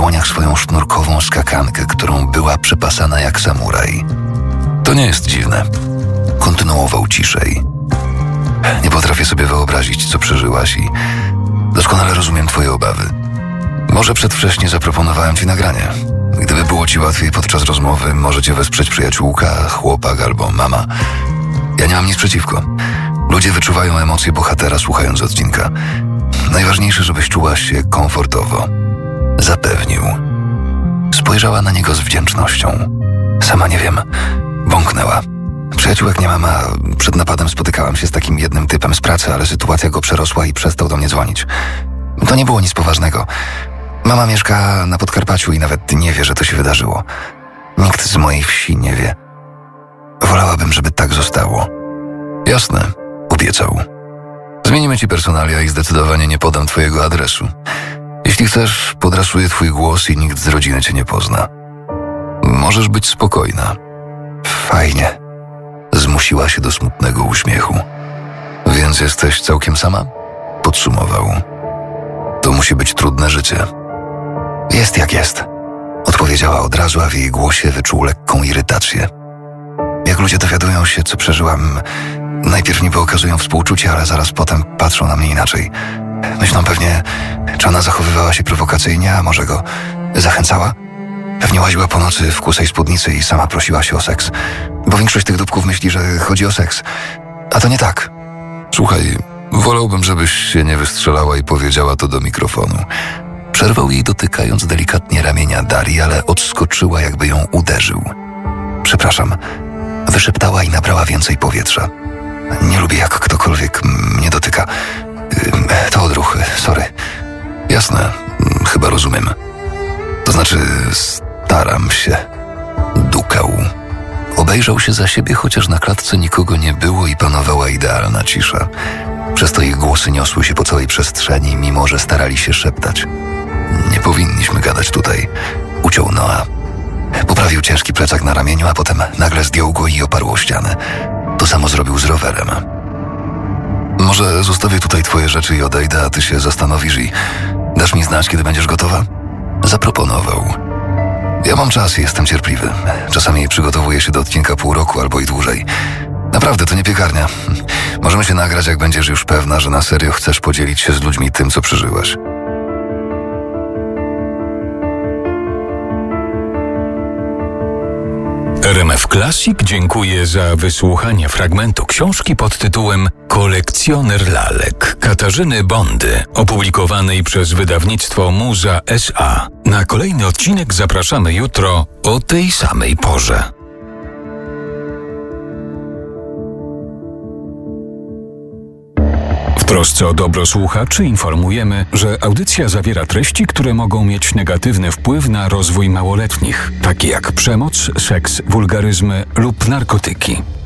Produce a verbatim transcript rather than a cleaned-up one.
dłoniach swoją sznurkową skakankę, którą była przypasana jak samuraj. To nie jest dziwne. Kontynuował ciszej. Nie potrafię sobie wyobrazić, co przeżyłaś i doskonale rozumiem twoje obawy. Może przedwcześnie zaproponowałem ci nagranie. Gdyby było ci łatwiej podczas rozmowy, możecie wesprzeć przyjaciółka, chłopak albo mama. Ja nie mam nic przeciwko. Ludzie wyczuwają emocje bohatera, słuchając odcinka. Najważniejsze, żebyś czuła się komfortowo. Zapewnił. Spojrzała na niego z wdzięcznością. Sama nie wiem. Bąknęła. Przyjaciółek nie mam, a przed napadem spotykałam się z takim jednym typem z pracy, ale sytuacja go przerosła i przestał do mnie dzwonić. To nie było nic poważnego. Mama mieszka na Podkarpaciu i nawet nie wie, że to się wydarzyło. Nikt z mojej wsi nie wie. Wolałabym, żeby tak zostało. Jasne, obiecał. Zmienimy ci personalia i zdecydowanie nie podam twojego adresu. Jeśli chcesz, podrasuję twój głos i nikt z rodziny cię nie pozna. Możesz być spokojna. Fajnie. Zmusiła się do smutnego uśmiechu. Więc jesteś całkiem sama? Podsumował. To musi być trudne życie. Jest jak jest. Odpowiedziała od razu, a w jej głosie wyczuł lekką irytację. Jak ludzie dowiadują się, co przeżyłam, najpierw niby okazują współczucie, ale zaraz potem patrzą na mnie inaczej. Myślą pewnie, czy ona zachowywała się prowokacyjnie, a może go zachęcała? Pewnie łaziła po nocy w kusej spódnicy i sama prosiła się o seks. Bo większość tych dupków myśli, że chodzi o seks. A to nie tak. Słuchaj, wolałbym, żebyś się nie wystrzelała i powiedziała to do mikrofonu. Przerwał jej, dotykając delikatnie ramienia Darii, ale odskoczyła, jakby ją uderzył. Przepraszam. Wyszeptała i nabrała więcej powietrza. Nie lubię, jak ktokolwiek mnie dotyka. To odruch, sorry. Jasne, chyba rozumiem. To znaczy, staram się. Dukał. Obejrzał się za siebie, chociaż na klatce nikogo nie było i panowała idealna cisza. Przez to ich głosy niosły się po całej przestrzeni, mimo że starali się szeptać. Nie powinniśmy gadać tutaj, uciął Noa. Poprawił ciężki plecak na ramieniu, a potem nagle zdjął go i oparł o ścianę. To samo zrobił z rowerem. Może zostawię tutaj twoje rzeczy i odejdę, a ty się zastanowisz i dasz mi znać, kiedy będziesz gotowa? Zaproponował. Ja mam czas i jestem cierpliwy. Czasami przygotowuję się do odcinka pół roku albo i dłużej. Naprawdę, to nie piekarnia. Możemy się nagrać, jak będziesz już pewna, że na serio chcesz podzielić się z ludźmi tym, co przeżyłaś. R M F Classic dziękuję za wysłuchanie fragmentu książki pod tytułem Kolekcjoner lalek Katarzyny Bondy, opublikowanej przez wydawnictwo Muza S A. Na kolejny odcinek zapraszamy jutro o tej samej porze. W trosce o dobro słuchaczy informujemy, że audycja zawiera treści, które mogą mieć negatywny wpływ na rozwój małoletnich, takie jak przemoc, seks, wulgaryzmy lub narkotyki.